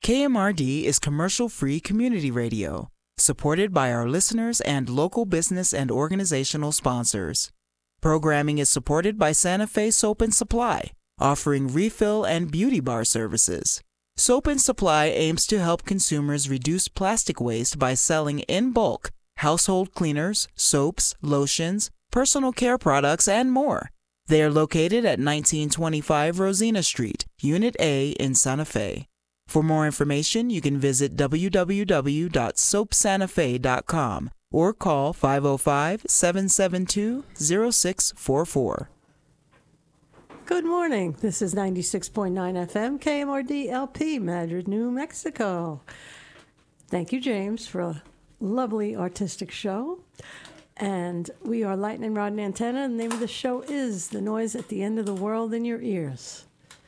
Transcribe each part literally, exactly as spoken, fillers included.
K M R D is commercial-free community radio, supported by our listeners and local business and organizational sponsors. Programming is supported by Santa Fe Soap and Supply, offering refill and beauty bar services. Soap and Supply aims to help consumers reduce plastic waste by selling in bulk household cleaners, soaps, lotions, personal care products, and more. They are located at nineteen twenty-five Rosina Street, Unit A in Santa Fe. For more information, you can visit w w w dot soap santa fe dot com or call five oh five, seven seven two, oh six four four. Good morning. This is ninety-six point nine F M, K M R D L P, Madrid, New Mexico. Thank you, James, for a lovely artistic show. And we are Lightning Rod and Antenna. The name of the show is The Noise at the End of the World in Your Ears.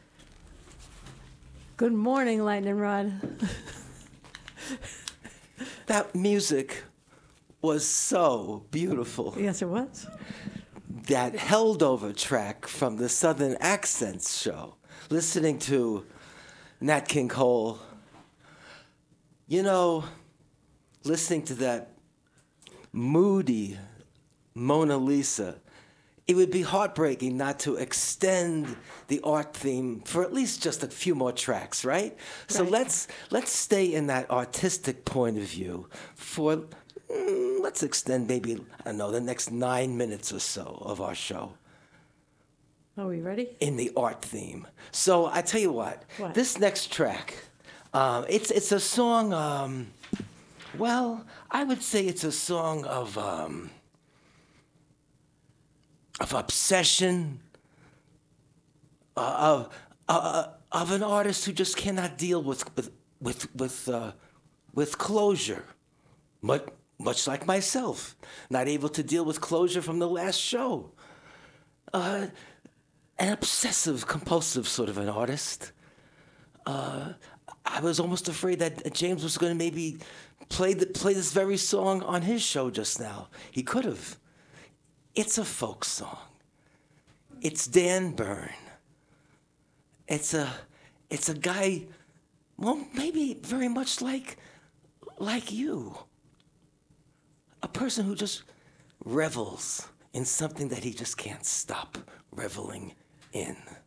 Good morning, Lightning Rod. That music was so beautiful. Yes, it was. That held over track from the Southern Accents show, listening to Nat King Cole. You know, listening to that moody Mona Lisa, it would be heartbreaking not to extend the art theme for at least just a few more tracks, right? So Right. let's let's stay in that artistic point of view for mm, let's extend maybe I don't know the next nine minutes or so of our show Are we ready? in the art theme. So I tell you what, What? this next track, um, it's it's a song. Um, well, I would say it's a song of. Um, of obsession, uh, of uh, of an artist who just cannot deal with with with with, uh, with closure, much much like myself, not able to deal with closure from the last show. Uh, an obsessive, compulsive sort of an artist. Uh, I was almost afraid that James was going to maybe play the, play this very song on his show just now. He could have. It's a folk song. It's Dan Byrne. It's a, it's a guy, well, maybe very much like, like you. A person who just revels in something that he just can't stop reveling in.